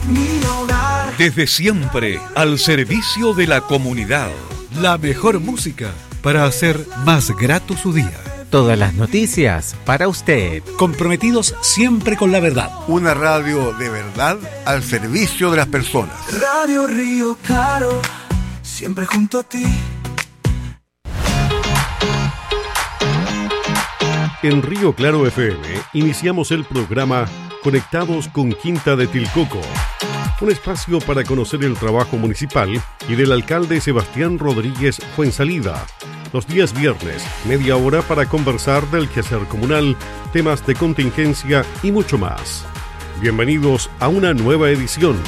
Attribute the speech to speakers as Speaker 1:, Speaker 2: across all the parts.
Speaker 1: mi hogar.
Speaker 2: Desde siempre, al servicio de la comunidad.
Speaker 3: La mejor música para hacer más grato su día.
Speaker 4: Todas las noticias para usted.
Speaker 3: Comprometidos siempre con la verdad.
Speaker 5: Una radio de verdad al servicio de las personas.
Speaker 1: Radio Río Claro, siempre junto a ti.
Speaker 6: En Río Claro FM iniciamos el programa Conectados con Quinta de Tilcoco, un espacio para conocer el trabajo municipal y del alcalde Sebastián Rodríguez Fuensalida. Los días viernes, media hora para conversar del quehacer comunal, temas de contingencia y mucho más. Bienvenidos a una nueva edición.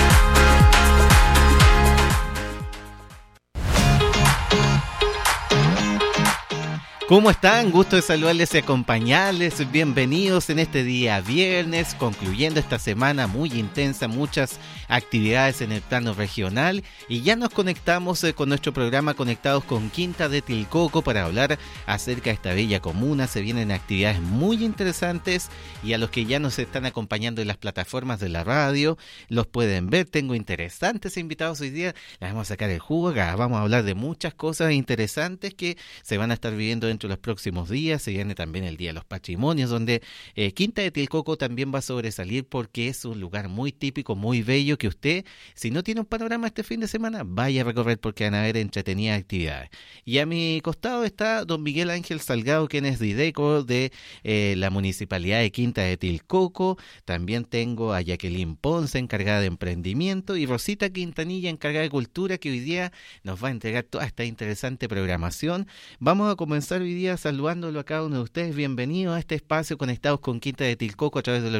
Speaker 4: ¿Cómo están? Gusto de saludarles y acompañarles. Bienvenidos en este día viernes, concluyendo esta semana muy intensa, muchas actividades en el plano regional, y ya nos conectamos con nuestro programa Conectados con Quinta de Tilcoco para hablar acerca de esta bella comuna. Se vienen actividades muy interesantes y a los que ya nos están acompañando en las plataformas de la radio los pueden ver. Tengo interesantes invitados hoy día, les vamos a sacar el jugo acá. Vamos a hablar de muchas cosas interesantes que se van a estar viviendo dentro de los próximos días. Se viene también el Día de los Patrimonios, donde Quinta de Tilcoco también va a sobresalir porque es un lugar muy típico, muy bello, que usted, si no tiene un panorama este fin de semana, vaya a recorrer porque van a haber entretenidas actividades. Y a mi costado está don Miguel Ángel Salgado, quien es Dideco de la Municipalidad de Quinta de Tilcoco. También tengo a Jacqueline Ponce, encargada de emprendimiento, y Rosita Quintanilla, encargada de cultura, que hoy día nos va a entregar toda esta interesante programación. Vamos a comenzar hoy día saludándolo a cada uno de ustedes. Bienvenidos a este espacio Conectados con Quinta de Tilcoco a través del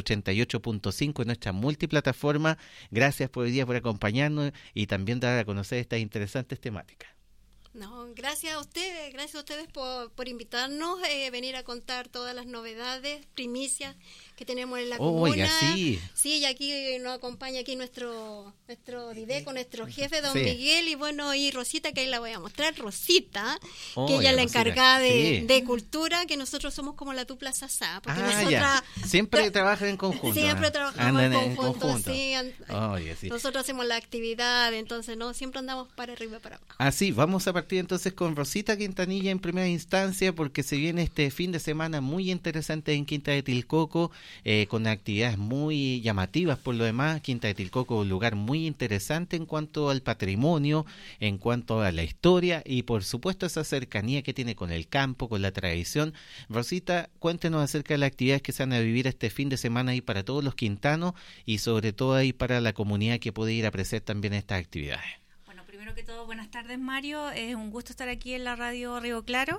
Speaker 4: 88.5 en nuestra multiplataforma. Gracias por hoy día por acompañarnos y también dar a conocer estas interesantes temáticas.
Speaker 7: No, gracias a ustedes por invitarnos, venir a contar todas las novedades, primicias que tenemos en la comuna.
Speaker 4: Oiga, sí.
Speaker 7: Sí, y aquí nos acompaña aquí nuestro Dideco, nuestro jefe, don
Speaker 4: Sí.
Speaker 7: Miguel, y bueno, y Rosita, que ahí la voy a mostrar, Rosita, que
Speaker 4: Oiga,
Speaker 7: ella es la
Speaker 4: Rosita,
Speaker 7: encargada
Speaker 4: sí.
Speaker 7: de cultura, que nosotros somos como la dupla Sasá, porque nosotras
Speaker 4: Ya. Siempre trabajan en conjunto.
Speaker 7: siempre trabajamos
Speaker 4: Andan
Speaker 7: en conjunto, sí,
Speaker 4: Oye, sí.
Speaker 7: nosotros hacemos la actividad, entonces no siempre andamos para arriba y para abajo.
Speaker 4: Así, vamos a partir entonces con Rosita Quintanilla en primera instancia, porque se viene este fin de semana muy interesante en Quinta de Tilcoco, con actividades muy llamativas por lo demás. Quinta de Tilcoco es un lugar muy interesante en cuanto al patrimonio, en cuanto a la historia y por supuesto esa cercanía que tiene con el campo, con la tradición. Rosita, cuéntenos acerca de las actividades que se van a vivir este fin de semana ahí para todos los quintanos y sobre todo ahí para la comunidad que puede ir a apreciar también estas actividades.
Speaker 8: Primero que todo, buenas tardes, Mario. Es un gusto estar aquí en la radio Río Claro.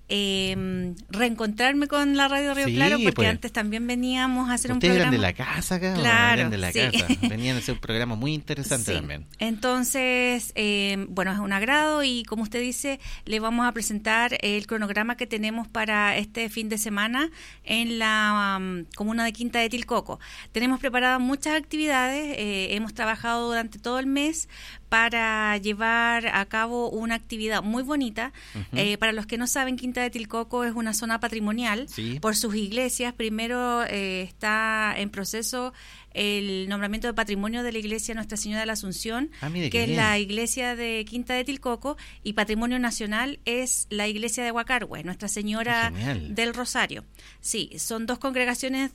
Speaker 8: Reencontrarme con la radio Río Claro, porque pues, antes también veníamos a hacer un programa.
Speaker 4: ¿Ustedes eran de la casa acá?
Speaker 8: Claro,
Speaker 4: eran de la
Speaker 8: sí.
Speaker 4: casa. Venían a hacer un programa muy interesante
Speaker 8: Sí.
Speaker 4: también.
Speaker 8: Entonces, bueno, es un agrado y como usted dice, le vamos a presentar el cronograma que tenemos para este fin de semana en la comuna de Quinta de Tilcoco. Tenemos preparadas muchas actividades, hemos trabajado durante todo el mes para llevar a cabo una actividad muy bonita.
Speaker 4: Uh-huh.
Speaker 8: Para los que no saben, Quinta de Tilcoco es una zona patrimonial,
Speaker 4: Sí.
Speaker 8: por sus iglesias. Primero está en proceso el nombramiento de patrimonio de la iglesia Nuestra Señora de la Asunción,
Speaker 4: mire,
Speaker 8: que es
Speaker 4: bien.
Speaker 8: la iglesia de Quinta de Tilcoco, y patrimonio nacional es la iglesia de Huacarhue, Nuestra Señora
Speaker 4: Genial.
Speaker 8: del Rosario. Sí, son dos congregaciones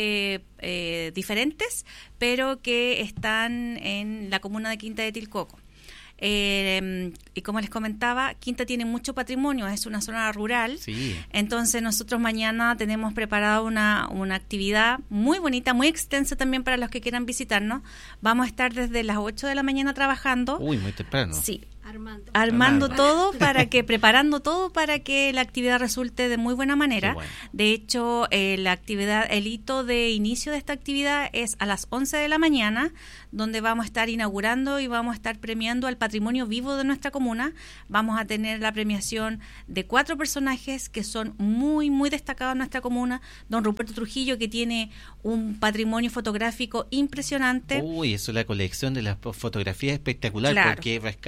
Speaker 8: diferentes, pero que están en la comuna de Quinta de Tilcoco. Y como les comentaba, Quinta tiene mucho patrimonio, es una zona rural.
Speaker 4: Sí.
Speaker 8: Entonces nosotros mañana tenemos preparada una actividad muy bonita, muy extensa también para los que quieran visitarnos. Vamos a estar desde las 8 de la mañana trabajando.
Speaker 4: Uy, muy temprano.
Speaker 8: Sí.
Speaker 7: Armando
Speaker 8: todo preparando todo para que la actividad resulte de muy buena manera.
Speaker 4: Qué bueno.
Speaker 8: De hecho, el hito de inicio de esta actividad es a las 11 de la mañana, donde vamos a estar inaugurando y vamos a estar premiando al patrimonio vivo de nuestra comuna. Vamos a tener la premiación de 4 personajes que son muy, muy destacados en nuestra comuna. Don Ruperto Trujillo, que tiene un patrimonio fotográfico impresionante.
Speaker 4: Uy, eso es la colección de las fotografías espectacular,
Speaker 8: Claro.
Speaker 4: porque rescata lo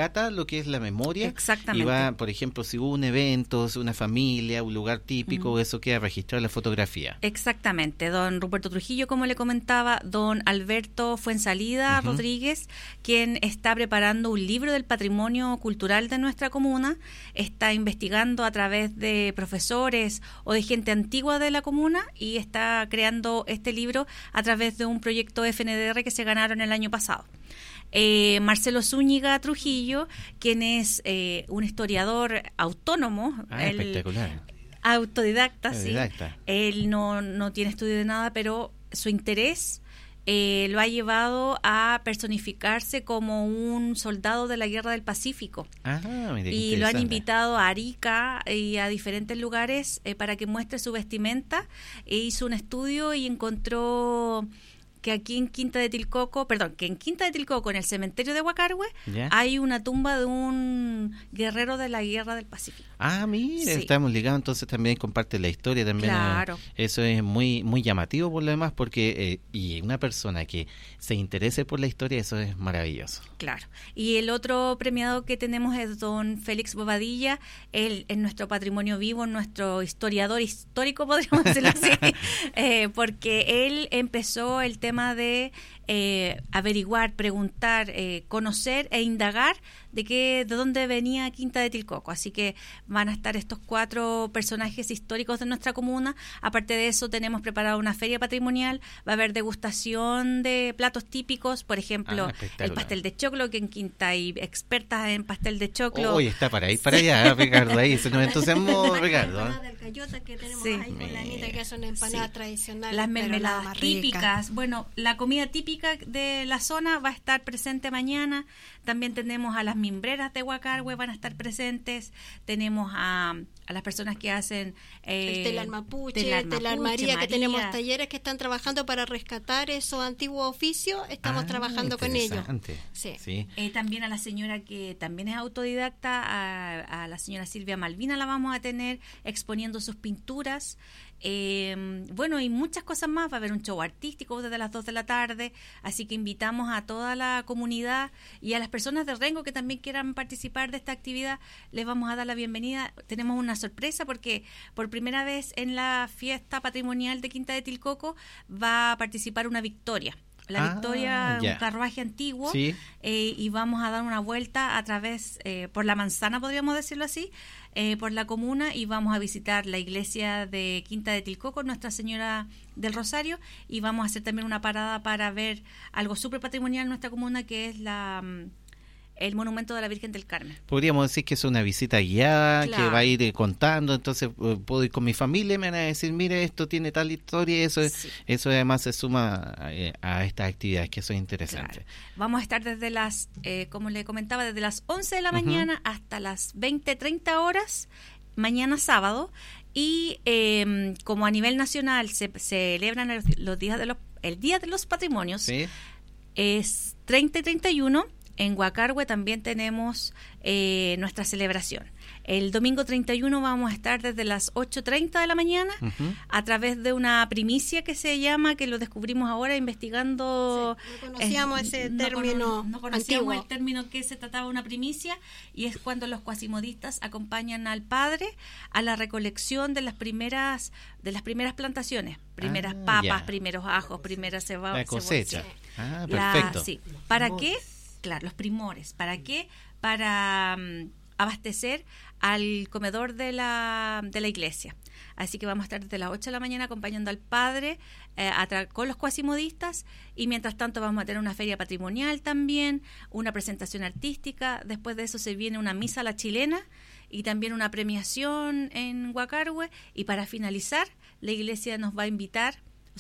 Speaker 4: lo que es la memoria.
Speaker 8: Exactamente.
Speaker 4: Y va, por ejemplo, si hubo un evento, una familia, un lugar típico, eso queda registrado en la fotografía.
Speaker 8: Exactamente. Don Ruperto Trujillo, como le comentaba, don Alberto Fuensalida Rodríguez, quien está preparando un libro del patrimonio cultural de nuestra comuna, está investigando a través de profesores o de gente antigua de la comuna y está creando este libro a través de un proyecto FNDR que se ganaron el año pasado. Marcelo Zúñiga Trujillo, quien es un historiador autónomo,
Speaker 4: Espectacular.
Speaker 8: Autodidacta, sí.
Speaker 4: Autodidacta.
Speaker 8: Él no tiene estudio de nada, pero su interés lo ha llevado a personificarse como un soldado de la Guerra del Pacífico.
Speaker 4: Mira,
Speaker 8: y lo han invitado a Arica y a diferentes lugares para que muestre su vestimenta. Hizo un estudio y encontró que aquí en Quinta de Tilcoco, en el cementerio de Huacarhue, hay una tumba de un guerrero de la Guerra del Pacífico.
Speaker 4: Mira,
Speaker 8: Sí.
Speaker 4: estamos ligados, entonces también comparte la historia también.
Speaker 8: Claro.
Speaker 4: Eso es muy muy llamativo por lo demás, porque y una persona que se interese por la historia, eso es maravilloso.
Speaker 8: Claro. Y el otro premiado que tenemos es don Félix Bobadilla. Él es nuestro patrimonio vivo, nuestro historiador histórico, podríamos decirlo así, porque él empezó el tema de averiguar, preguntar, conocer e indagar de dónde venía Quinta de Tilcoco. Así que van a estar estos 4 personajes históricos de nuestra comuna. Aparte de eso, tenemos preparada una feria patrimonial, va a haber degustación de platos típicos, por ejemplo, el pastel de choclo, que en Quinta hay expertas en pastel de choclo.
Speaker 4: Hoy está para ir para allá, Ricardo, ahí se nos entusiasmó, Ricardo.
Speaker 7: Las empanadas del Cayota que tenemos
Speaker 8: Sí.
Speaker 7: ahí con la Anita, que son empanadas tradicionales.
Speaker 8: Las
Speaker 7: pero
Speaker 8: mermeladas
Speaker 7: más ricas.
Speaker 8: típicas. Bueno, la comida típica de la zona va a estar presente mañana. También tenemos a las mimbreras de Huacarhue, van a estar presentes. Tenemos a las personas que hacen
Speaker 7: el telar mapuche, telar María, que tenemos talleres que están trabajando para rescatar esos antiguos oficios. Estamos trabajando con ellos.
Speaker 4: Sí.
Speaker 8: También a la señora que también es autodidacta, a la señora Silvia Malvina, la vamos a tener exponiendo sus pinturas. Bueno, y muchas cosas más. Va a haber un show artístico desde las 2 de la tarde, así que invitamos a toda la comunidad y a las personas de Rengo que también quieran participar de esta actividad. Les vamos a dar la bienvenida. Tenemos una sorpresa porque por primera vez en la fiesta patrimonial de Quinta de Tilcoco va a participar una Victoria. La Victoria, un carruaje antiguo, y vamos a dar una vuelta a través, por la manzana, podríamos decirlo así, por la comuna, y vamos a visitar la iglesia de Quinta de Tilcoco, Nuestra Señora del Rosario, y vamos a hacer también una parada para ver algo súper patrimonial en nuestra comuna, que es el monumento de la Virgen del Carmen.
Speaker 4: Podríamos decir que es una visita guiada,
Speaker 8: Claro.
Speaker 4: que va a ir contando, entonces puedo ir con mi familia, me van a decir, mire, esto tiene tal historia, eso además se suma a estas actividades, que eso es interesante.
Speaker 8: Claro. Vamos a estar desde las, como le comentaba, desde las 11 de la mañana hasta las 20:30 horas, mañana sábado, y como a nivel nacional se celebran el Día de los Patrimonios,
Speaker 4: ¿Sí?
Speaker 8: es 30 y 31. En Huacarhue también tenemos nuestra celebración. El domingo 31 vamos a estar desde las 8:30 de la mañana a través de una primicia que se llama, que lo descubrimos ahora investigando.
Speaker 7: Sí, no conocíamos ese término
Speaker 8: No conocíamos
Speaker 7: antiguo.
Speaker 8: el término que se trataba de una primicia, y es cuando los cuasimodistas acompañan al padre a la recolección de las primeras plantaciones. Primeras papas, primeros ajos, primeras cebollas.
Speaker 4: La cosecha.
Speaker 8: Sí.
Speaker 4: Perfecto.
Speaker 8: ¿Para qué? Claro, los primores. ¿Para qué? Para abastecer al comedor de la iglesia. Así que vamos a estar desde las 8 de la mañana acompañando al padre con los cuasimodistas, y mientras tanto vamos a tener una feria patrimonial también, una presentación artística. Después de eso se viene una misa a la chilena y también una premiación en Huacarhue, y para finalizar la iglesia nos va a invitar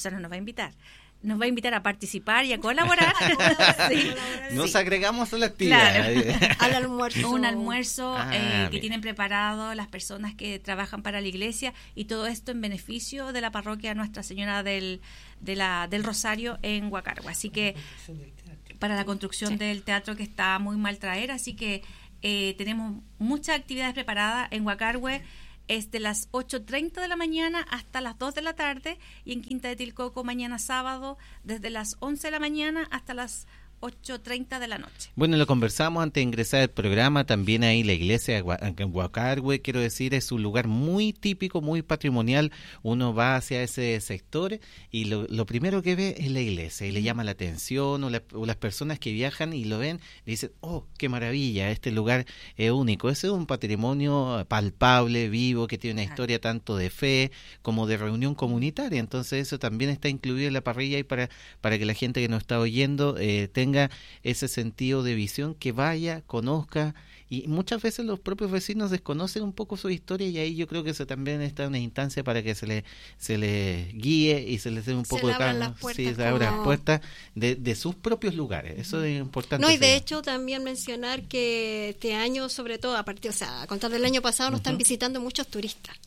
Speaker 8: a participar y a colaborar. Sí.
Speaker 4: Nos agregamos a la actividad.
Speaker 8: Claro.
Speaker 7: Al almuerzo.
Speaker 8: Un almuerzo que
Speaker 4: mira.
Speaker 8: tienen preparado las personas que trabajan para la iglesia, y todo esto en beneficio de la parroquia Nuestra Señora del Rosario en Huacarhue. Así que para la construcción del teatro, que está muy mal traer, así que tenemos muchas actividades preparadas en Huacarhue. Es de las 8:30 de la mañana hasta las 2 de la tarde, y en Quinta de Tilcoco mañana sábado desde las 11 de la mañana hasta las 8:30 de la noche.
Speaker 4: Bueno, lo conversamos antes de ingresar al programa, también ahí la iglesia de Huacargüe, quiero decir, es un lugar muy típico, muy patrimonial. Uno va hacia ese sector y lo primero que ve es la iglesia y le llama la atención, o las personas que viajan y lo ven, le dicen, oh, qué maravilla, este lugar es único. Ese es un patrimonio palpable, vivo, que tiene una historia tanto de fe como de reunión comunitaria. Entonces eso también está incluido en la parrilla y para que la gente que nos está oyendo tenga ese sentido de visión, que vaya, conozca, y muchas veces los propios vecinos desconocen un poco su historia, y ahí yo creo que eso también está una instancia para que se le guíe y se les dé un poco de calma, se abran las puertas de sus propios lugares. Eso es importante.
Speaker 7: No, y de hecho también mencionar que este año, sobre todo a contar del año pasado, nos están visitando muchos turistas,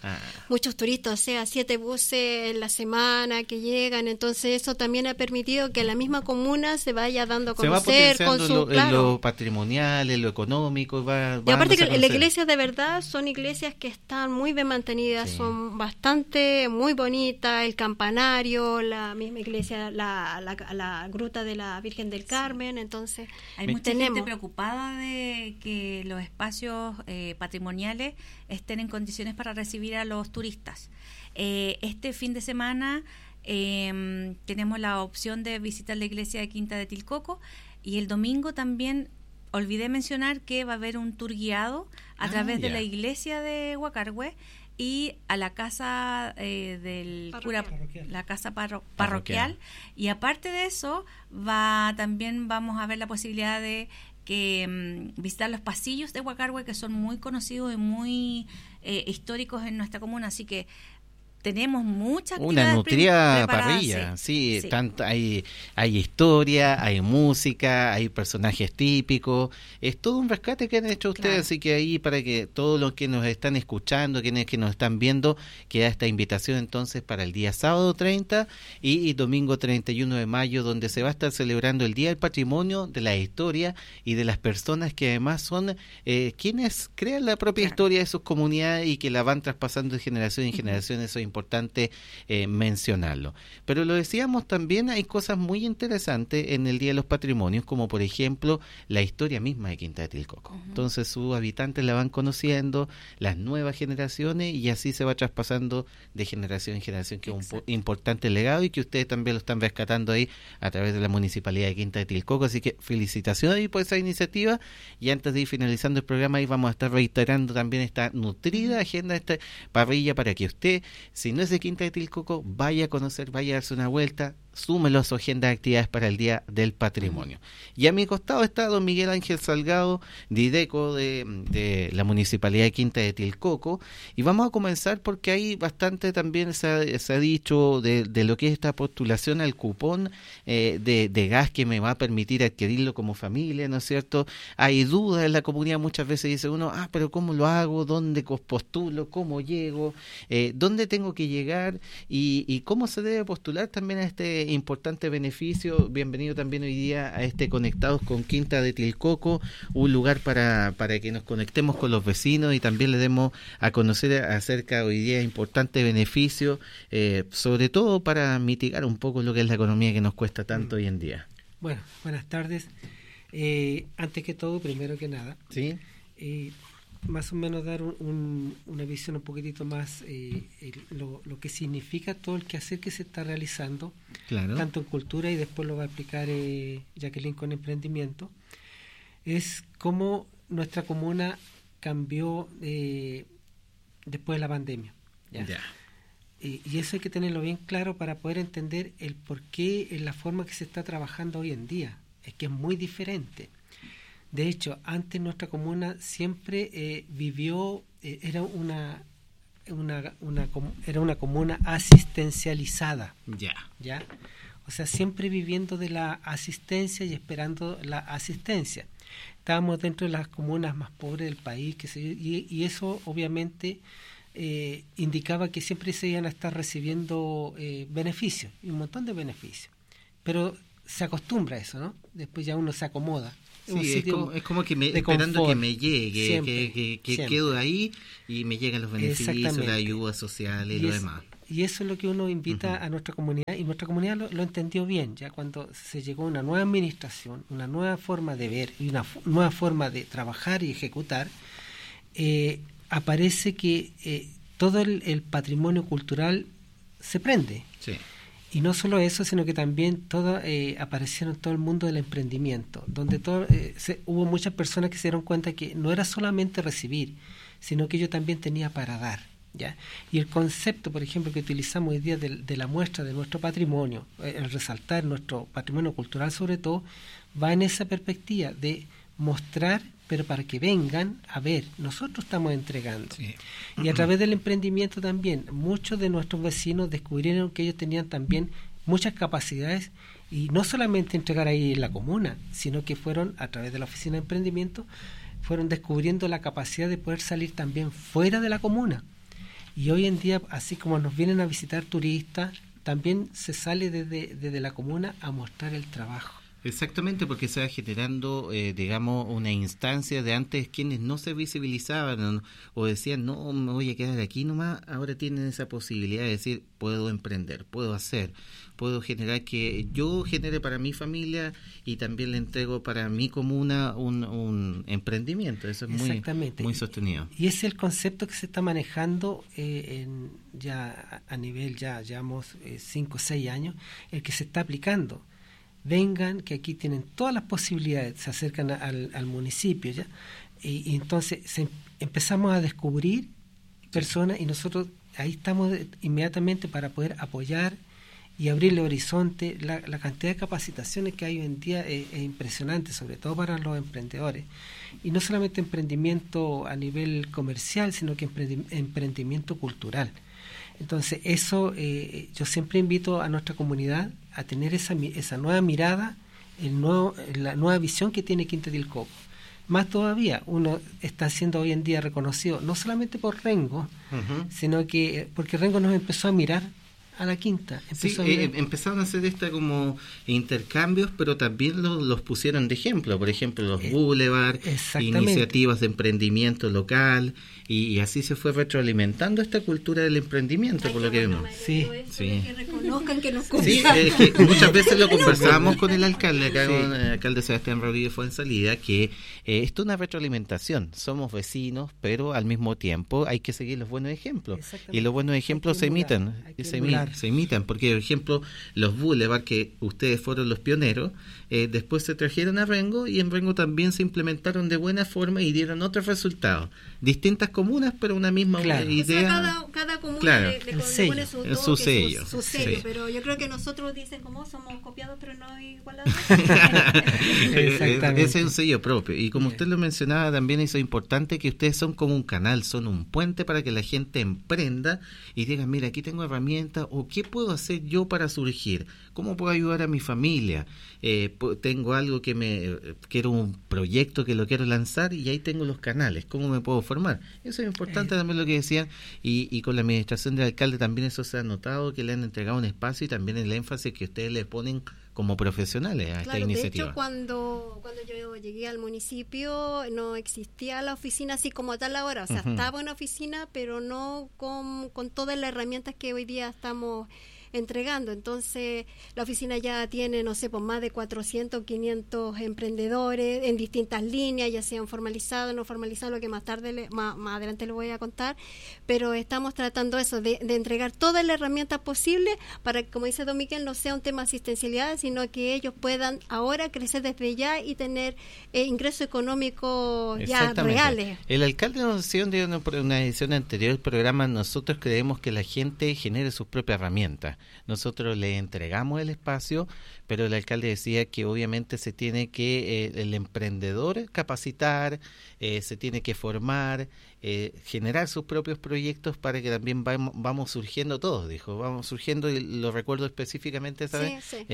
Speaker 7: o sea, 7 buses en la semana que llegan. Entonces eso también ha permitido que la misma comuna se vaya dando a conocer,
Speaker 4: se va potenciando en lo patrimonial, en lo económico.
Speaker 7: Y aparte que las iglesias de verdad son iglesias que están muy bien mantenidas, son bastante, muy bonitas. El campanario, la misma iglesia, la gruta de la Virgen del Carmen. Entonces
Speaker 8: hay mucha gente preocupada de que los espacios patrimoniales estén en condiciones para recibir a los turistas. Este fin de semana tenemos la opción de visitar la iglesia de Quinta de Tilcoco, y el domingo también olvidé mencionar que va a haber un tour guiado a través de la iglesia de Huacargüe y a la casa del cura, la casa parroquial. Y aparte de eso, también vamos a ver la posibilidad de visitar los pasillos de Huacargüe, que son muy conocidos y muy históricos en nuestra comuna, así que tenemos mucha actividad,
Speaker 4: una nutrida parrilla, sí. Tanto hay historia, hay música, hay personajes típicos, es todo un rescate que han hecho ustedes, así que ahí, para que todos los que nos están escuchando, quienes que nos están viendo, queda esta invitación entonces para el día sábado 30 y domingo 31 de mayo, donde se va a estar celebrando el Día del Patrimonio, de la historia y de las personas que además son quienes crean la propia historia de sus comunidades y que la van traspasando de generación en generación. Eso es importante mencionarlo. Pero lo decíamos también, hay cosas muy interesantes en el Día de los Patrimonios, como por ejemplo la historia misma de Quinta de Tilcoco. Entonces sus habitantes la van conociendo, las nuevas generaciones, y así se va traspasando de generación en generación, que es un importante legado y que ustedes también lo están rescatando ahí a través de la Municipalidad de Quinta de Tilcoco. Así que felicitaciones ahí por esa iniciativa, y antes de ir finalizando el programa, ahí vamos a estar reiterando también esta nutrida agenda, esta parrilla, para que usted, si no es de Quinta de Tilcoco, vaya a conocer, vaya a darse una vuelta, súmelo a su agenda de actividades para el Día del Patrimonio. Y a mi costado está don Miguel Ángel Salgado, Dideco de la Municipalidad de Quinta de Tilcoco, y vamos a comenzar porque hay bastante también se ha dicho de lo que es esta postulación al cupón de gas que me va a permitir adquirirlo como familia, ¿no es cierto? Hay dudas en la comunidad, muchas veces dice uno, pero ¿cómo lo hago? ¿Dónde postulo? ¿Cómo llego? ¿Dónde tengo que llegar? Y ¿cómo se debe postular también a este importante beneficio? Bienvenido también hoy día a este Conectados con Quinta de Tilcoco, un lugar para que nos conectemos con los vecinos y también le demos a conocer acerca hoy día importante beneficio, sobre todo para mitigar un poco lo que es la economía que nos cuesta tanto hoy en día.
Speaker 9: Bueno, buenas tardes. Antes que todo, primero que nada,
Speaker 4: ¿sí?
Speaker 9: Más o menos dar una visión un poquitito más lo que significa todo el quehacer que se está realizando, tanto en cultura, y después lo va a explicar Jacqueline con emprendimiento. Es cómo nuestra comuna cambió después de la pandemia. Y eso hay que tenerlo bien claro para poder entender el por qué en la forma que se está trabajando hoy en día. Es que es muy diferente. De hecho, antes nuestra comuna siempre vivió, era una comuna asistencializada. ¿Ya? O sea, siempre viviendo de la asistencia y esperando la asistencia. Estábamos dentro de las comunas más pobres del país, y eso obviamente indicaba que siempre se iban a estar recibiendo beneficios, y un montón de beneficios. Pero se acostumbra a eso, ¿no? Después ya uno se acomoda.
Speaker 4: Sí, es como que esperando que me llegue, siempre, que quedo ahí y me llegan los beneficios, la ayuda social y lo demás.
Speaker 9: y eso es lo que uno invita a nuestra comunidad, y nuestra comunidad lo entendió bien, ya cuando se llegó a una nueva administración, una nueva forma de ver y una nueva forma de trabajar y ejecutar, aparece que todo el patrimonio cultural se prende. Sí. Y no solo eso, sino que también aparecieron todo el mundo del emprendimiento, donde hubo muchas personas que se dieron cuenta que no era solamente recibir, sino que yo también tenía para dar, ¿ya? Y el concepto, por ejemplo, que utilizamos hoy día de la muestra de nuestro patrimonio, el resaltar nuestro patrimonio cultural sobre todo, va en esa perspectiva de mostrar, pero para que vengan a ver, nosotros estamos entregando. Sí. Y a través del emprendimiento también, muchos de nuestros vecinos descubrieron que ellos tenían también muchas capacidades, y no solamente entregar ahí en la comuna, sino que fueron, a través de la oficina de emprendimiento, fueron descubriendo la capacidad de poder salir también fuera de la comuna. Y hoy en día, así como nos vienen a visitar turistas, también se sale desde la comuna a mostrar el trabajo.
Speaker 4: Exactamente, porque se va generando, digamos, una instancia de antes quienes no se visibilizaban o decían, no, me voy a quedar aquí nomás, ahora tienen esa posibilidad de decir, puedo emprender, puedo hacer, puedo generar que yo genere para mi familia y también le entrego para mi comuna un emprendimiento. Eso es muy sostenido.
Speaker 9: Y ese es el concepto que se está manejando ya a nivel, ya llevamos 5 o 6 años, el que se está aplicando. Vengan, que aquí tienen todas las posibilidades, se acercan al municipio, ¿ya? Y entonces empezamos a descubrir personas, y nosotros ahí estamos inmediatamente para poder apoyar y abrirle horizonte. La cantidad de capacitaciones que hay hoy en día es impresionante, sobre todo para los emprendedores, y no solamente emprendimiento a nivel comercial, sino que emprendimiento cultural. Entonces eso, yo siempre invito a nuestra comunidad a tener esa nueva mirada, la nueva visión que tiene Quinta del Coco. Más todavía, uno está siendo hoy en día reconocido no solamente por Rengo, sino que porque Rengo nos empezó a mirar a la Quinta.
Speaker 4: Empezaron a hacer como intercambios, pero también los pusieron de ejemplo. Por ejemplo, los Boulevard, iniciativas de emprendimiento local, y así se fue retroalimentando esta cultura del emprendimiento, por lo que vemos.
Speaker 7: Que reconozcan que nos
Speaker 4: que muchas veces lo conversábamos con el alcalde, acá con el alcalde Sebastián Rodríguez Fuenzalida, que esto es una retroalimentación. Somos vecinos, pero al mismo tiempo hay que seguir los buenos ejemplos. Y los buenos ejemplos se imitan. Se imitan, porque por ejemplo los Boulevard, que ustedes fueron los pioneros, después se trajeron a Rengo, y en Rengo también se implementaron de buena forma y dieron otros resultados. Distintas comunas, pero una misma idea.
Speaker 7: O sea, cada comuna le pone
Speaker 4: su sello.
Speaker 7: Pero yo creo que nosotros dicen como somos copiados, pero no igualados.
Speaker 4: Ese es un sello propio, y como usted lo mencionaba también, eso es importante, que ustedes son como un canal, son un puente para que la gente emprenda y diga, mira, aquí tengo herramientas, o qué puedo hacer yo para surgir, cómo puedo ayudar a mi familia, tengo algo quiero un proyecto que lo quiero lanzar, y ahí tengo los canales, cómo me puedo formar. Eso es importante también lo que decían, y con la administración del alcalde también eso se ha notado, que le han entregado un espacio, y también el énfasis que ustedes le ponen como profesionales a esta iniciativa.
Speaker 7: De hecho, cuando yo llegué al municipio no existía la oficina así como tal ahora, o sea, estaba una oficina, pero no con todas las herramientas que hoy día estamos entregando. Entonces la oficina ya tiene, no sé, pues más de 400, 500 emprendedores en distintas líneas, ya sean formalizados, no formalizados, lo que más tarde, más adelante les voy a contar, pero estamos tratando eso, de entregar todas las herramientas posibles para que, como dice Don Miguel, no sea un tema de asistencialidad, sino que ellos puedan ahora crecer desde ya y tener ingresos económicos ya reales.
Speaker 4: El alcalde nos decía en una edición anterior del programa, nosotros creemos que la gente genere sus propias herramientas. Nosotros le entregamos el espacio, pero el alcalde decía que obviamente se tiene que el emprendedor capacitar, se tiene que formar, generar sus propios proyectos para que también vamos surgiendo todos, dijo, vamos surgiendo, y lo recuerdo específicamente esta vez,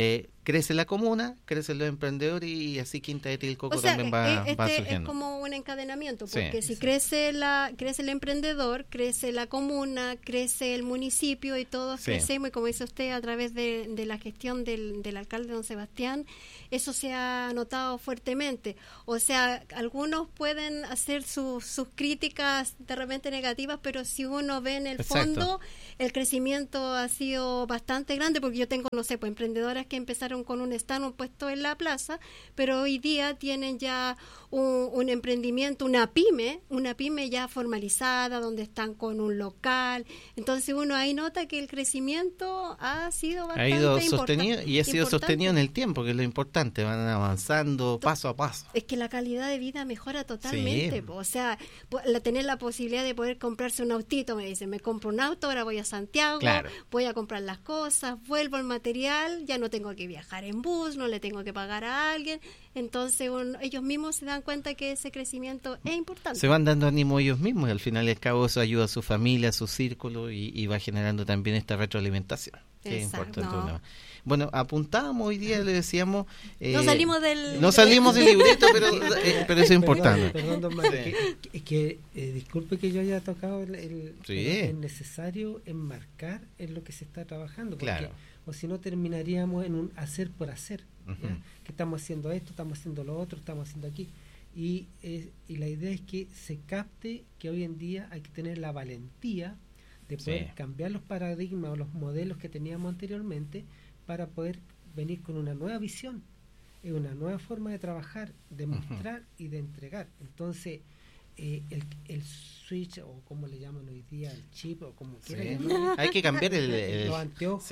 Speaker 4: crece la comuna, crecen los emprendedores y así Quinta de Tilcoco también va surgiendo.
Speaker 7: Es como un encadenamiento, porque si crece el emprendedor, crece la comuna, crece el municipio y todos crecemos, y como dice usted, a través de la gestión del alcalde don Sebastián, eso se ha notado fuertemente. O sea, algunos pueden hacer sus críticas de repente negativas, pero si uno ve en el fondo, el crecimiento ha sido bastante grande, porque yo tengo, no sé, pues emprendedoras que empezaron con un stand, un puesto en la plaza, pero hoy día tienen ya un emprendimiento, una pyme ya formalizada, donde están con un local. Entonces uno ahí nota que el crecimiento ha sido bastante
Speaker 4: sostenido y ha sido sostenido en el tiempo, que es lo importante, van avanzando paso a paso.
Speaker 7: Es que la calidad de vida mejora totalmente, o sea, tener la posibilidad de poder comprarse un autito, me dicen, me compro un auto, ahora voy a Santiago, voy a comprar las cosas, vuelvo al material, ya no tengo que viajar en bus, no le tengo que pagar a alguien. Entonces ellos mismos se dan cuenta que ese crecimiento es importante.
Speaker 4: Se van dando ánimo ellos mismos y al final y al cabo eso ayuda a su familia, a su círculo y va generando también esta retroalimentación. Que es importante. Bueno, apuntábamos hoy día, le decíamos...
Speaker 7: no salimos del
Speaker 4: libreto, pero eso es importante.
Speaker 9: Perdón, don Mario, disculpe que yo haya tocado es necesario enmarcar en lo que se está trabajando, porque o si no terminaríamos en un hacer por hacer, que estamos haciendo esto, estamos haciendo lo otro, estamos haciendo aquí, y la idea es que se capte que hoy en día hay que tener la valentía de poder cambiar los paradigmas o los modelos que teníamos anteriormente para poder venir con una nueva visión, una nueva forma de trabajar, de mostrar y de entregar. Entonces, el switch, o como le llaman hoy día, el chip, o como quieran llamarlo,
Speaker 4: hay que cambiar los
Speaker 9: anteojos.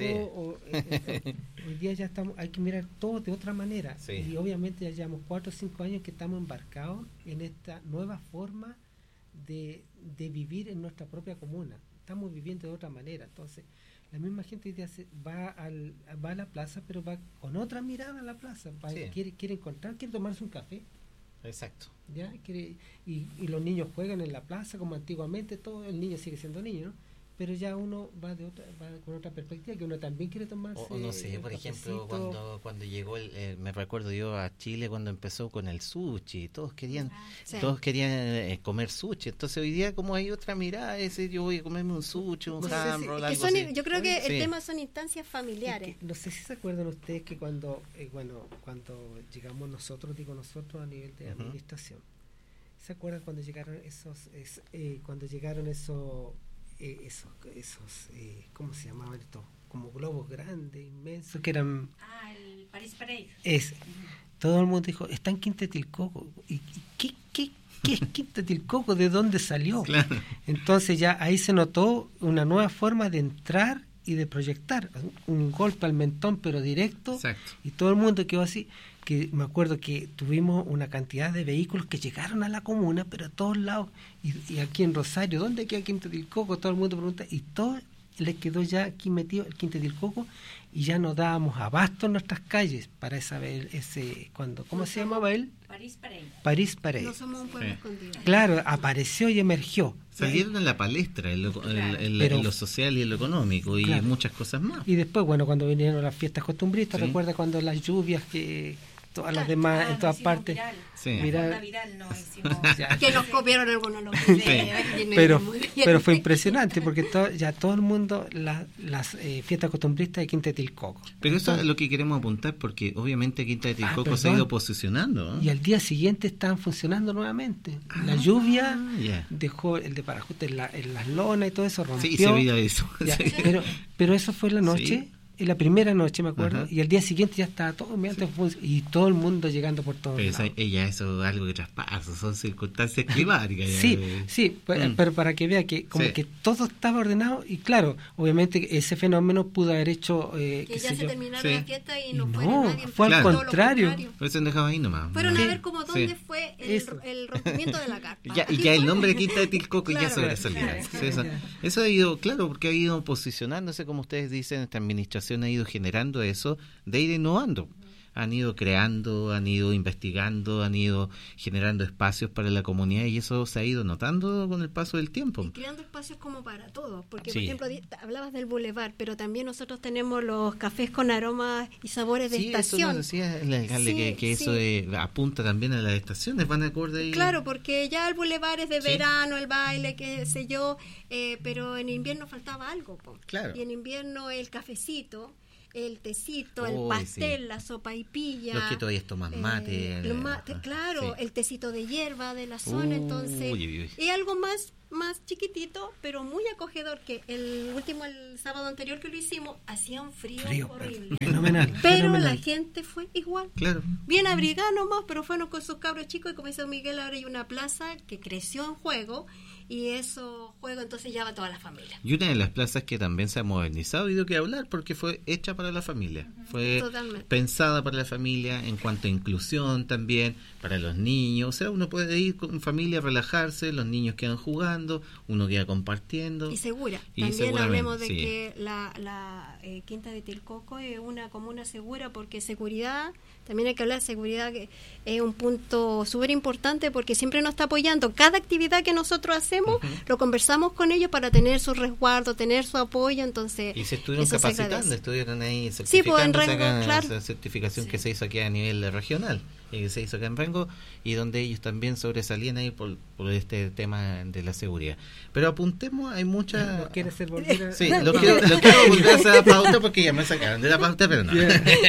Speaker 9: Hoy día ya hay que mirar todo de otra manera. Y obviamente ya llevamos 4 o 5 años que estamos embarcados en esta nueva forma de vivir en nuestra propia comuna. Estamos viviendo de otra manera. Entonces, la misma gente hoy día va a la plaza, pero va con otra mirada a la plaza. Quiere encontrar, quiere tomarse un café.
Speaker 4: Exacto.
Speaker 9: ¿Ya? Y los niños juegan en la plaza como antiguamente, todo el niño sigue siendo niño, ¿no? Pero ya uno va con otra perspectiva, que uno también quiere tomarse
Speaker 4: o no sé, por ejemplo, cuando llegó me recuerdo yo a Chile cuando empezó con el sushi, todos querían comer sushi. Entonces hoy día como hay otra mirada, yo voy a comerme un sushi, un hamburger, algo así.
Speaker 7: Yo creo que el tema son instancias familiares.
Speaker 9: No sé si se acuerdan ustedes que cuando llegamos nosotros a nivel de administración, ¿se acuerdan cuando llegaron esos ¿cómo se llamaban estos? Como globos grandes, inmensos, que eran...
Speaker 8: el París Parade.
Speaker 9: Todo el mundo dijo, está en Quinta de Tilcoco. ¿Y qué es Quinta de Tilcoco? ¿De dónde salió?
Speaker 4: Claro.
Speaker 9: Entonces ya ahí se notó una nueva forma de entrar y de proyectar. Un golpe al mentón, pero directo.
Speaker 4: Exacto.
Speaker 9: Y todo el mundo quedó así. Que me acuerdo que tuvimos una cantidad de vehículos que llegaron a la comuna, pero a todos lados, y aquí en Rosario, ¿dónde queda Quinta de Tilcoco? Todo el mundo pregunta, y todo les quedó ya aquí metido el Quinta de Tilcoco, y ya nos dábamos abasto en nuestras calles para ¿cómo se llamaba él? París Parade.
Speaker 7: No somos un pueblo escondido.
Speaker 9: Claro, apareció y emergió.
Speaker 4: Salieron en la palestra, en lo social y en lo económico, y muchas cosas más.
Speaker 9: Y después, cuando vinieron las fiestas costumbristas, recuerda cuando las lluvias que todas las demás en todas partes
Speaker 8: viral
Speaker 7: que nos copiaron algunos los
Speaker 9: pero fue impresionante porque todo el mundo las fiestas costumbristas de Quinta de Tilcoco.
Speaker 4: Pero eso es lo que queremos apuntar, porque obviamente Quinta de Tilcoco se ha ido posicionando, ¿no?
Speaker 9: Y al día siguiente estaban funcionando nuevamente. La lluvia dejó el de parajuste en las lonas y todo eso, rompió.
Speaker 4: Sí, se veía eso.
Speaker 9: Pero eso fue la noche. En la primera noche, me acuerdo, y al día siguiente ya estaba todo y todo el mundo llegando por todos lados.
Speaker 4: Eso es algo que traspasa, son circunstancias climáticas.
Speaker 9: Pero para que vea que que todo estaba ordenado, y claro, obviamente ese fenómeno pudo haber hecho...
Speaker 7: que ya se terminaron la fiesta y no
Speaker 9: fue al contrario.
Speaker 4: Por eso han dejado ahí nomás.
Speaker 7: Fueron a ver como dónde fue el rompimiento de la carpa.
Speaker 4: Y ya el nombre de Quinta de Tilcoco ya sobresalía. Eso ha ido, porque ha ido posicionándose, como ustedes dicen, esta administración ha ido generando eso, de ir innovando. han ido creando, han ido investigando, han ido generando espacios para la comunidad, y eso se ha ido notando con el paso del tiempo.
Speaker 7: Y creando espacios como para todos, porque por ejemplo hablabas del bulevar, pero también nosotros tenemos los cafés con aromas y sabores de estación.
Speaker 4: Eso nos decía el alcalde, que eso apunta también a las estaciones, van acorde ahí.
Speaker 7: Claro, porque ya el bulevar es de verano, el baile, qué sé yo, pero en invierno faltaba algo,
Speaker 4: Claro.
Speaker 7: Y en invierno el cafecito, el tecito, el pastel, la sopa y pilla.
Speaker 4: Los que todavía toman mate.
Speaker 7: Claro, el tecito de hierba de la zona, entonces. Y algo más chiquitito, pero muy acogedor, que el sábado anterior que lo hicimos, hacía un frío horrible.
Speaker 9: Fenomenal.
Speaker 7: Pero la gente fue igual.
Speaker 4: Claro.
Speaker 7: Bien abrigada nomás, pero fueron con sus cabros chicos, y como dice Miguel, ahora hay una plaza que creció en juego, y eso juego entonces ya va toda la familia.
Speaker 4: Y una de las plazas que también se ha modernizado y dio que hablar porque fue hecha para la familia, fue pensada para la familia en cuanto a inclusión también, para los niños, o sea, uno puede ir con familia a relajarse, los niños quedan jugando, uno queda compartiendo.
Speaker 7: Y segura, también hablemos de que la Quinta de Tilcoco es una comuna segura, porque seguridad, también hay que hablar de seguridad, que es un punto súper importante, porque siempre nos está apoyando. Cada actividad que nosotros hacemos, lo conversamos con ellos para tener su resguardo, tener su apoyo, entonces.
Speaker 4: Y se estuvieron capacitando, estuvieron ahí certificando,
Speaker 7: sí, pues en Rengo, claro.
Speaker 4: Esa certificación que se hizo aquí a nivel regional, que se hizo acá en Rengo, y donde ellos también sobresalían ahí por este tema de la seguridad. Pero apuntemos, hay mucha...
Speaker 9: ¿Lo quieres hacer volver a...?
Speaker 4: Sí, lo quiero volver a hacer la pauta, porque ya me sacaron de la pauta, pero no.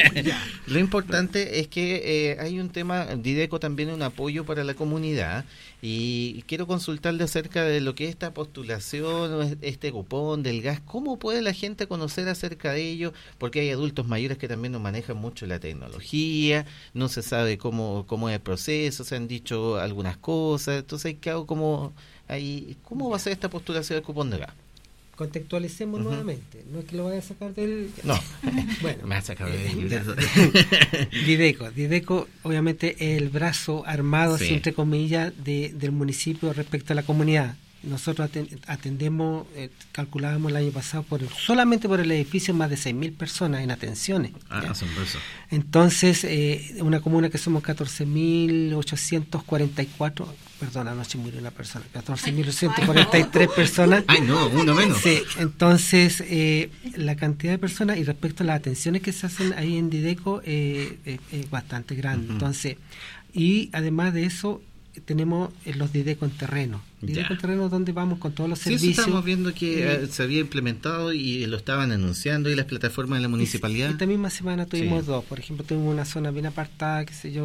Speaker 4: Lo importante es que hay un tema, Dideco también es un apoyo para la comunidad, y quiero consultarle acerca de lo que es esta postulación, este cupón del gas. ¿Cómo puede la gente conocer acerca de ello? Porque hay adultos mayores que también no manejan mucho la tecnología, no se sabe cómo es el proceso, se han dicho algunas cosas, entonces ¿cómo va a ser esta postulación del cupón de gas?
Speaker 9: Contextualicemos nuevamente, no es que lo vaya a sacar del...
Speaker 4: No,
Speaker 9: bueno,
Speaker 4: me ha sacado del libreto.
Speaker 9: Dideco, obviamente, es el brazo armado, así, entre comillas, del municipio respecto a la comunidad. Nosotros atendemos, calculábamos el año pasado, solamente por el edificio, más de 6.000 personas en atenciones.
Speaker 4: Asombroso.
Speaker 9: Entonces, una comuna que somos 14.844, perdón, anoche murió una persona, 14.843 personas.
Speaker 4: Ay, no, uno menos.
Speaker 9: Sí, entonces, la cantidad de personas, y respecto a las atenciones que se hacen ahí en Dideco, es bastante grande. Entonces, y además de eso, tenemos los Dideco en terreno. Dideco en terreno, donde vamos con todos los servicios.
Speaker 4: Sí, estamos viendo que se había implementado y lo estaban anunciando, y las plataformas de la municipalidad.
Speaker 9: Esta misma semana tuvimos dos. Por ejemplo, tuvimos una zona bien apartada,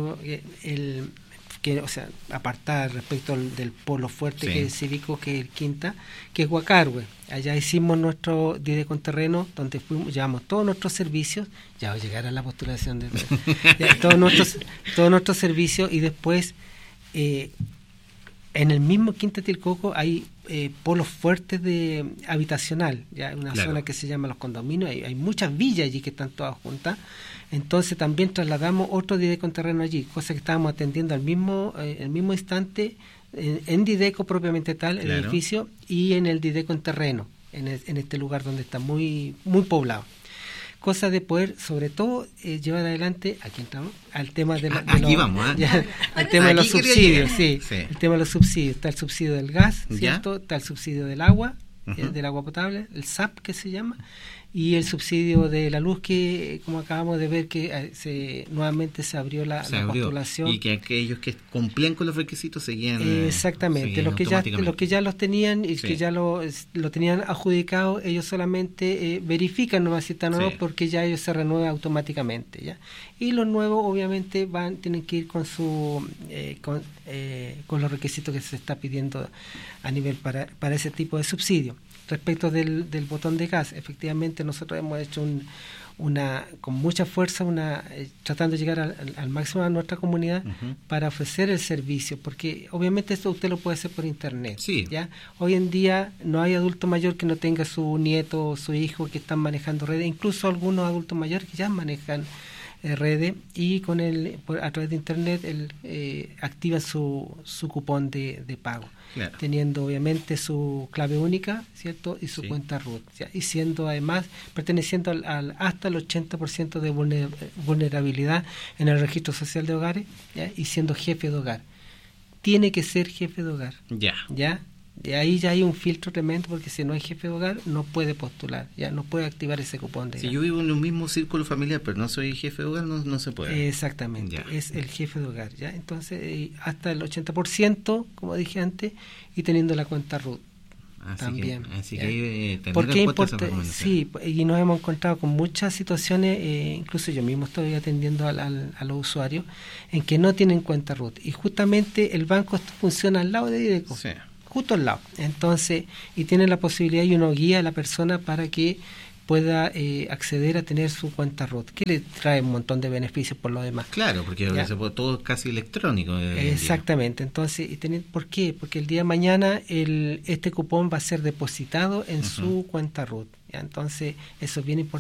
Speaker 9: apartada respecto del polo fuerte, que es cívico, que es el Quinta, que es Huacarhue. Allá hicimos nuestro Dideco en terreno, donde llevamos todos nuestros servicios. Ya va a llegar a la postulación de todos nuestros servicios, y después en el mismo Quinta Tilcoco hay polos fuertes de habitacional, ya una zona que se llama Los Condominios, hay muchas villas allí que están todas juntas. Entonces también trasladamos otro Dideco en terreno allí, cosa que estábamos atendiendo al mismo instante en Dideco propiamente tal, el edificio, y en el Dideco en terreno, en este lugar donde está muy muy poblado. Cosa de poder, sobre todo, llevar adelante, aquí entramos, al tema de al tema de los subsidios, el tema de los subsidios. Está el subsidio del gas, ¿cierto? Está el subsidio del agua, del agua potable, el SAP que se llama, y el subsidio de la luz, que como acabamos de ver que nuevamente se abrió la postulación,
Speaker 4: y que aquellos que cumplían con los requisitos seguían
Speaker 9: exactamente, los que ya los tenían y que ya lo tenían adjudicado, ellos solamente verifican nomás si están o no, porque ya ellos se renuevan automáticamente, ¿ya? Y los nuevos obviamente tienen que ir con su con los requisitos que se está pidiendo a nivel para ese tipo de subsidio. Respecto del botón de gas, efectivamente nosotros hemos hecho con mucha fuerza, tratando de llegar al máximo a nuestra comunidad para ofrecer el servicio, porque obviamente esto usted lo puede hacer por internet. ¿Ya? Hoy en día no hay adulto mayor que no tenga su nieto o su hijo que están manejando redes, incluso algunos adultos mayores que ya manejan redes, y a través de internet activa su cupón de pago. Claro. Teniendo obviamente su clave única, ¿cierto? Y su cuenta root, ¿ya? Y siendo además perteneciendo hasta el 80% de vulnerabilidad en el registro social de hogares, ¿ya? Y siendo jefe de hogar. Tiene que ser jefe de hogar. ¿Ya? De ahí ya hay un filtro tremendo, porque si no hay jefe de hogar no puede postular, ya no puede activar ese cupón.
Speaker 4: Si yo vivo en un mismo círculo familiar pero no soy jefe de hogar, no se puede.
Speaker 9: Exactamente, es el jefe de hogar, ya. Entonces hasta el 80%, como dije antes, y teniendo la cuenta root. También.
Speaker 4: Así que
Speaker 9: ¿Por qué importa? Sí, y nos hemos encontrado con muchas situaciones, incluso yo mismo estoy atendiendo a los usuarios en que no tienen cuenta root, y justamente el banco funciona al lado de Dideco. Sí. Justo al lado. Entonces, y tiene la posibilidad, y uno guía a la persona para que pueda acceder a tener su cuenta root, que le trae un montón de beneficios por lo demás.
Speaker 4: Claro, porque todo es casi electrónico.
Speaker 9: Exactamente. Entonces, ¿por qué? Porque el día de mañana este cupón va a ser depositado en su cuenta root. ¿Ya? Entonces, eso es bien importante.